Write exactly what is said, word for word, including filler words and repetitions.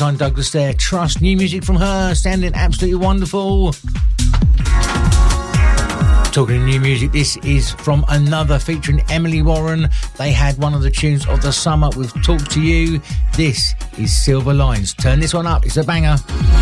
Caroline Douglas there. Trust, new music from her, sounding absolutely wonderful. Talking new music, this is from Another featuring Emily Warren. They had one of the tunes of the summer with Talk to You. This is Silver Lines. Turn this one up, it's a banger.